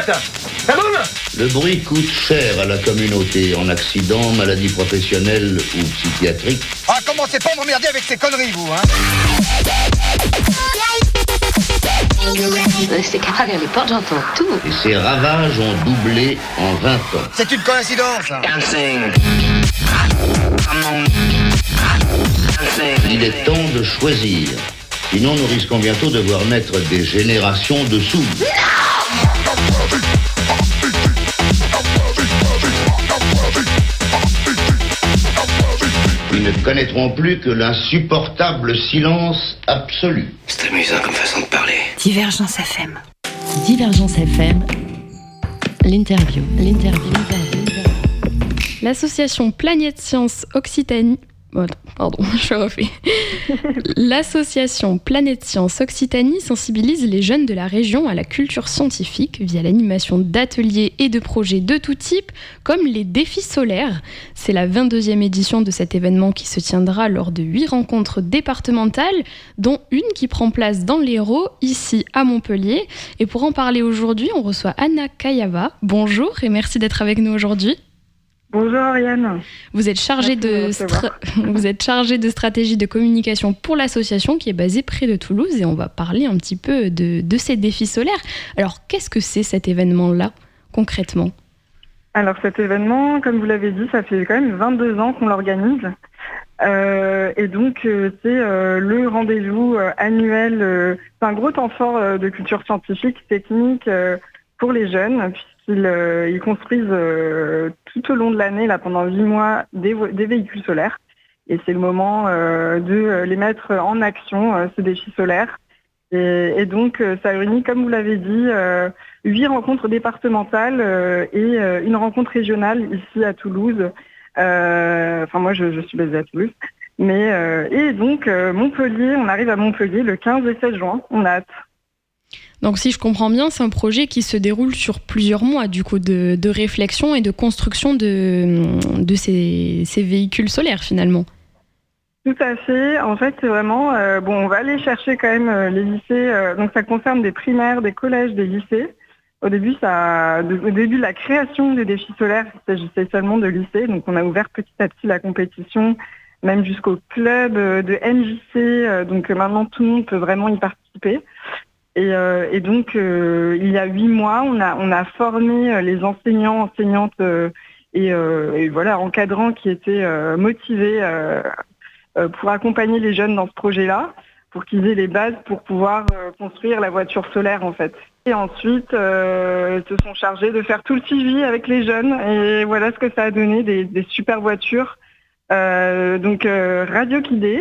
ça. Ça boum. Le bruit coûte cher à la communauté en accidents, maladies professionnelles ou psychiatriques. Ah, commencez pas à m'emmerder avec ces conneries, vous, hein. C'est qu'à travers les portes, j'entends tout. Et ces ravages ont doublé en 20 ans. C'est une coïncidence, hein. Il est temps de choisir. Sinon, nous risquons bientôt de voir naître des générations de sourds. Ils ne connaîtront plus que l'insupportable silence absolu. C'est amusant comme façon de parler. Divergence FM. Divergence FM, l'interview. L'association Planète Science Occitanie... Pardon, je refais. L'association Planète Science Occitanie sensibilise les jeunes de la région à la culture scientifique via l'animation d'ateliers et de projets de tout type, comme les défis solaires. C'est la 22e édition de cet événement qui se tiendra lors de 8 rencontres départementales, dont une qui prend place dans l'Hérault, ici à Montpellier. Et pour en parler aujourd'hui, on reçoit Anna Kayava. Bonjour et merci d'être avec nous aujourd'hui. Bonjour Ariane. Vous êtes chargée de stratégie de communication pour l'association qui est basée près de Toulouse et on va parler un petit peu de ces défis solaires. Alors qu'est-ce que c'est cet événement-là concrètement ? Alors cet événement, comme vous l'avez dit, ça fait quand même 22 ans qu'on l'organise. Et donc c'est le rendez-vous annuel, c'est un gros temps fort de culture scientifique, technique pour les jeunes, ils construisent tout au long de l'année, là, pendant 8 mois, des véhicules solaires. Et c'est le moment de les mettre en action, ces défis solaires. Et donc, ça réunit, comme vous l'avez dit, 8 rencontres départementales et une rencontre régionale ici à Toulouse. Moi, je suis basée à Toulouse. Et donc, Montpellier, on arrive à Montpellier le 15 et 16 juin. On a hâte. Donc si je comprends bien, c'est un projet qui se déroule sur plusieurs mois du coup de réflexion et de construction de ces véhicules solaires finalement. Tout à fait. En fait, c'est vraiment... on va aller chercher quand même les lycées. Donc ça concerne des primaires, des collèges, des lycées. Au début de la création des défis solaires, il s'agissait seulement de lycées. Donc on a ouvert petit à petit la compétition, même jusqu'au club de MJC. Donc maintenant, tout le monde peut vraiment y participer. Et donc, il y a 8 mois, on a formé les enseignants, enseignantes et encadrants qui étaient motivés pour accompagner les jeunes dans ce projet-là, pour qu'ils aient les bases pour pouvoir construire la voiture solaire en fait. Et ensuite, ils se sont chargés de faire tout le suivi avec les jeunes et voilà ce que ça a donné, des super voitures, radio-guidées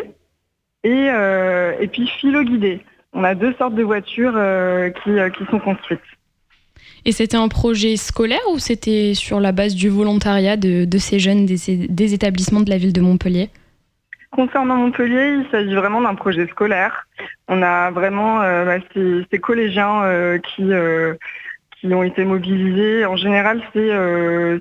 et puis philo-guidées. On a 2 sortes de voitures qui sont construites. Et c'était un projet scolaire ou c'était sur la base du volontariat de ces jeunes des établissements de la ville de Montpellier ? Concernant Montpellier, il s'agit vraiment d'un projet scolaire. On a vraiment ces collégiens qui ont été mobilisés. En général, c'est